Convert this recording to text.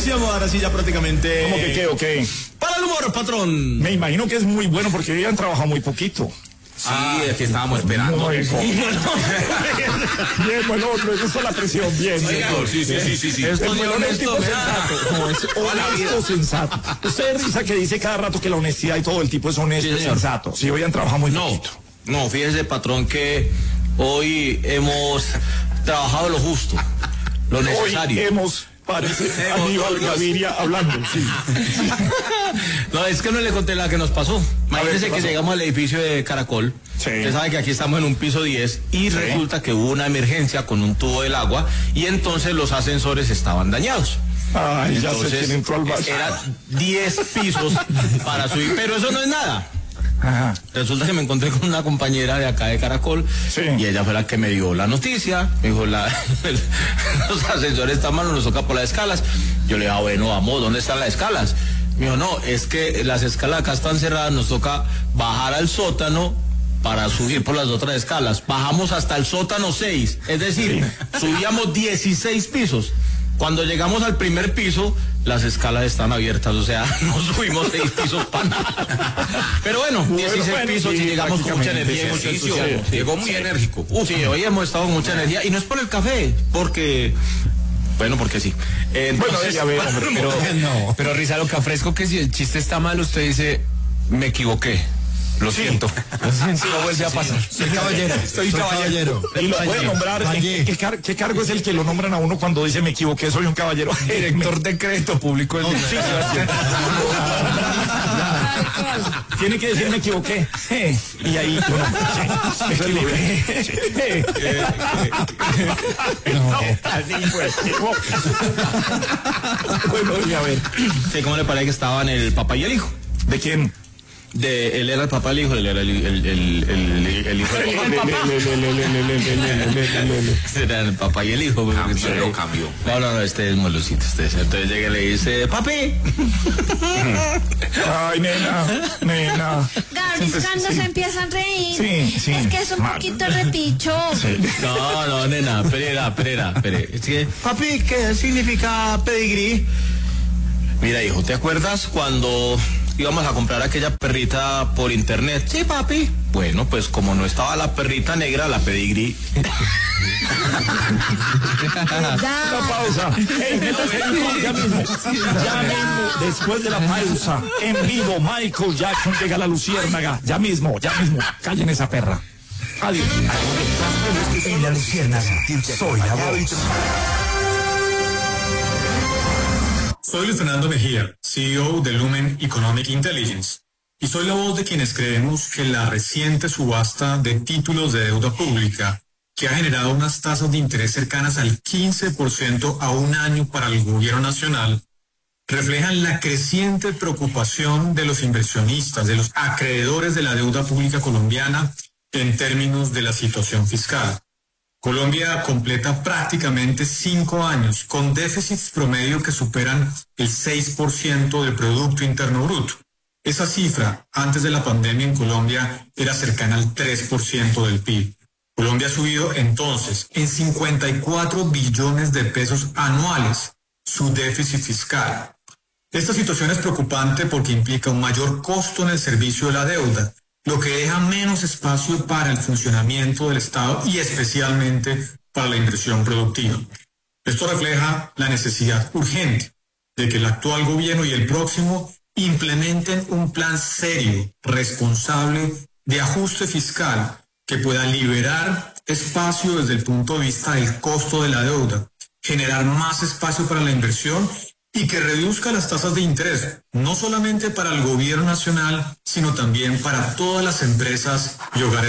decíamos, ahora sí ya prácticamente... ¿Cómo que qué o qué? Para el humor, patrón. Me imagino que es muy bueno porque hoy han trabajado muy poquito. Sí, es que estábamos esperando. Muy bien, bueno, me gusta la presión, bien. Sí. Es el honesto sensato. No, es honesto sensato. Usted risa que dice cada rato que la honestidad y todo el tipo es honesto y sensato. Sí, hoy han trabajado muy poquito. No, fíjese, patrón, que hoy hemos trabajado lo justo, lo necesario. Hoy parece Aníbal Gaviria hablando, sí. No, es que no le conté la que nos pasó. Imagínense que llegamos al edificio de Caracol. Sí. Usted sabe que aquí estamos en un piso 10 y resulta que hubo una emergencia con un tubo del agua y entonces los ascensores estaban dañados. Ay, ya Entonces, sé quién entró al baño. Eran 10 pisos para subir, pero eso no es nada. Ajá. Resulta que me encontré con una compañera de acá de Caracol, sí, y ella fue la que me dio la noticia. Me dijo, los ascensores están malos, nos toca por las escalas. Yo le dije, bueno, vamos, ¿dónde están las escalas? Me dijo, no, es que las escalas acá están cerradas, nos toca bajar al sótano para subir por las otras escalas. Bajamos hasta el sótano 6, es decir, subíamos 16 pisos. Cuando llegamos al primer piso, las escalas están abiertas, o sea, no subimos 6 pisos para nada. Pero bueno, 16 pisos y llegamos con mucha energía y mucho entusiasmo. Llegó muy enérgico. Sí, hoy hemos estado con mucha energía y no es por el café, porque... Bueno, porque sí. Entonces, ya veo, hombre, pero Risa, lo que afresco que si el chiste está mal, usted dice, me equivoqué. Lo siento. No vuelve a pasar. Soy caballero. Soy caballero. Y lo voy a nombrar. ¿Qué cargo es el que lo nombran a uno cuando dice me equivoqué, soy un caballero? Director de crédito público. Tiene que decir me equivoqué. Y ahí me equivoqué. Bueno, a ver. ¿Cómo le parece que estaban el papá y el hijo? ¿De quién? Él era el papá del hijo, él era el hijo del Era el papá y el hijo. Lo cambió. No, este es molosito. Entonces llega y le dice, papi. Ay, nena. Gabriel, cuando se empiezan a reír. Sí. Es que es un poquito repicho. Sí. No, nena, espera. Es que, papi, ¿qué significa pedigrí? Mira, hijo, ¿te acuerdas cuando íbamos a comprar aquella perrita por internet? Sí, papi. Bueno, pues como no estaba la perrita negra, la pedigrí. Una pausa. Ya mismo. Después de la pausa, en vivo, Michael Jackson llega a la Luciérnaga. Ya mismo. Callen esa perra. Adiós. En la Luciérnaga, soy la voz. Soy Luis Fernando Mejía, CEO de Lumen Economic Intelligence, y soy la voz de quienes creemos que la reciente subasta de títulos de deuda pública, que ha generado unas tasas de interés cercanas al 15% a un año para el gobierno nacional, reflejan la creciente preocupación de los inversionistas, de los acreedores de la deuda pública colombiana en términos de la situación fiscal. Colombia completa prácticamente 5 años con déficits promedio que superan el 6% del Producto Interno Bruto. Esa cifra, antes de la pandemia en Colombia, era cercana al 3% del PIB. Colombia ha subido entonces en 54 billones de pesos anuales su déficit fiscal. Esta situación es preocupante porque implica un mayor costo en el servicio de la deuda, lo que deja menos espacio para el funcionamiento del Estado y especialmente para la inversión productiva. Esto refleja la necesidad urgente de que el actual gobierno y el próximo implementen un plan serio, responsable, de ajuste fiscal que pueda liberar espacio desde el punto de vista del costo de la deuda, generar más espacio para la inversión y que reduzca las tasas de interés, no solamente para el gobierno nacional, sino también para todas las empresas y hogares